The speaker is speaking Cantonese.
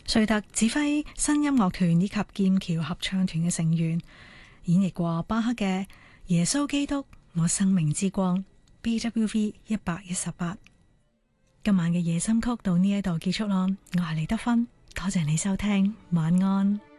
瑞特指揮新音樂團以及劍橋合唱團嘅成員演繹過巴赫嘅《耶穌基督，我生命之光》BWV 118。今晚嘅夜深曲到呢一度結束咯，我係李德芬，多謝你收聽，晚安。